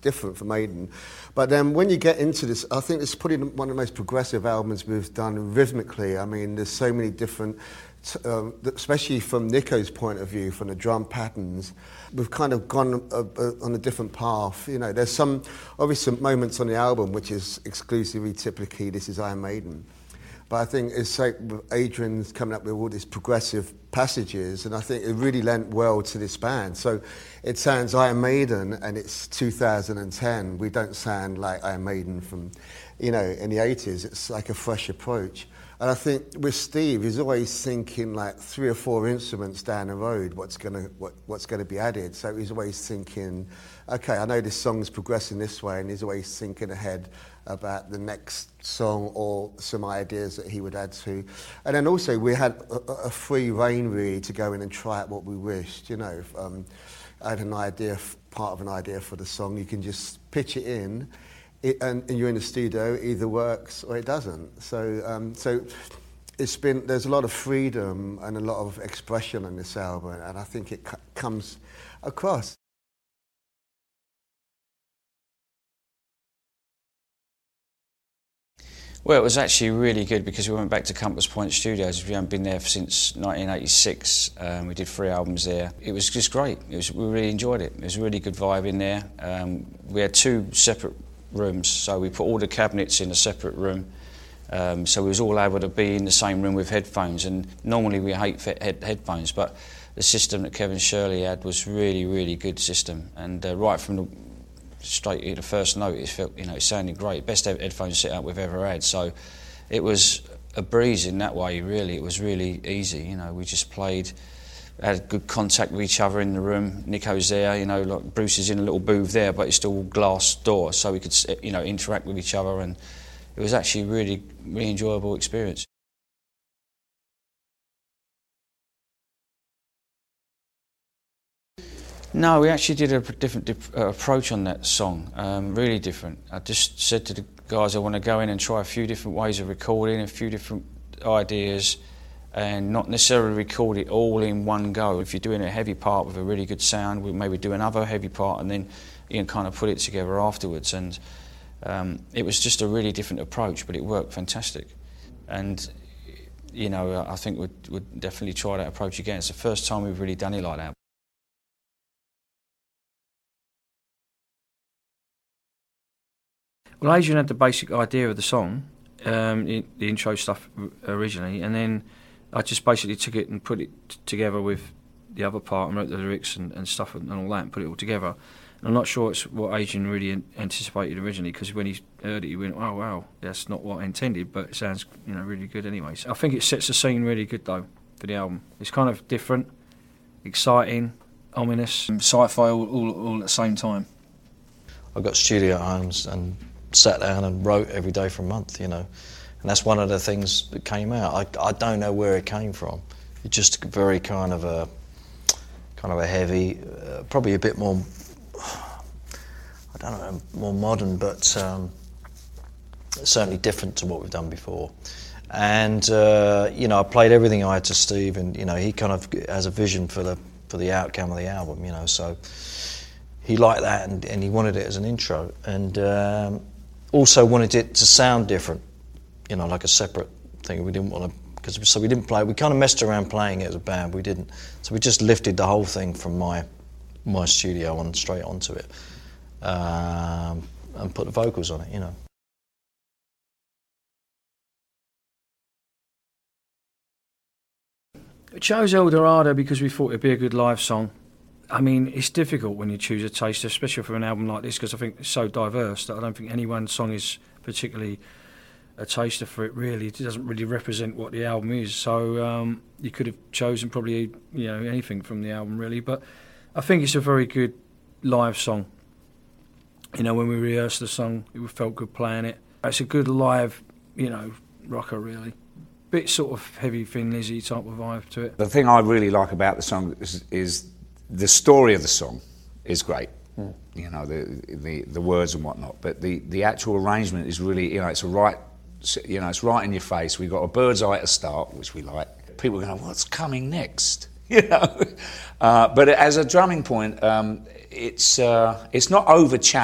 different from Maiden. But then when you get into this, I think it's probably one of the most progressive albums we've done rhythmically. I mean, there's so many different, especially from Nico's point of view, from the drum patterns, we've kind of gone on a different path. You know, there's some moments on the album which is exclusively, typically, this is Iron Maiden. But I think it's like Adrian's coming up with all these progressive passages, and I think it really lent well to this band. So it sounds Iron Maiden, and it's 2010. We don't sound like Iron Maiden from, in the 80s. It's like a fresh approach. And I think with Steve, he's always thinking like 3 or 4 instruments down the road, what's gonna be added. So he's always thinking, okay, I know this song's progressing this way, and he's always thinking ahead about the next song or some ideas that he would add to. And then also we had a free rein really to go in and try out what we wished. If I had an idea, part of an idea for the song, you can just pitch it in, and you're in the studio, it either works or it doesn't. So there's a lot of freedom and a lot of expression on this album, and I think it comes across. Well, it was actually really good because we went back to Compass Point Studios. We haven't been there since 1986. We did 3 albums there. It was just great. We really enjoyed it. It was a really good vibe in there. We had 2 separate rooms, so we put all the cabinets in a separate room. So we was all able to be in the same room with headphones. And normally we hate headphones, but the system that Kevin Shirley had was really, really good system. And right from the straight at the first note, it felt, it sounded great. Best headphones setup we've ever had. So it was a breeze in that way, really. It was really easy. We just played, had good contact with each other in the room. Nico's there, like Bruce is in a little booth there, but it's still glass door, so we could, interact with each other, and it was actually a really, really enjoyable experience. No, we actually did a different approach on that song, really different. I just said to the guys I want to go in and try a few different ways of recording, a few different ideas, and not necessarily record it all in one go. If you're doing a heavy part with a really good sound, we'll maybe do another heavy part and then you can kind of put it together afterwards. And it was just a really different approach, but it worked fantastic. And, I think we'd definitely try that approach again. It's the first time we've really done it like that. Well, Adrian had the basic idea of the song, the intro stuff originally, and then I just basically took it and put it together with the other part and wrote the lyrics and stuff and all that and put it all together. And I'm not sure it's what Adrian really anticipated originally, because when he heard it, he went, "Oh wow, that's not what I intended," but it sounds really good anyway. So I think it sets the scene really good though for the album. It's kind of different, exciting, ominous, sci-fi all at the same time. I got studio homes and sat down and wrote every day for a month, and that's one of the things that came out. I don't know where it came from. It's just very kind of a heavy, probably a bit more, I don't know, more modern, but certainly different to what we've done before. And I played everything I had to Steve, and he kind of has a vision for the outcome of the album, so he liked that, and he wanted it as an intro, and also wanted it to sound different, like a separate thing. We didn't want to, so we didn't play. We kind of messed around playing it as a band. We didn't, so we just lifted the whole thing from my studio and straight onto it, and put the vocals on it. We chose El Dorado because we thought it'd be a good live song. I mean, it's difficult when you choose a taste, especially for an album like this, because I think it's so diverse that I don't think any one song is particularly a taster for it, really. It doesn't really represent what the album is. So you could have chosen probably, anything from the album, really. But I think it's a very good live song. When we rehearsed the song, it felt good playing it. It's a good live, rocker, really. Bit sort of heavy, Thin Lizzy type of vibe to it. The thing I really like about the song is the story of the song is great, the words and whatnot, but the actual arrangement is really, it's right in your face. We've got a bird's eye to start, which we like. People are going, what's coming next? But as a drumming point, it's not over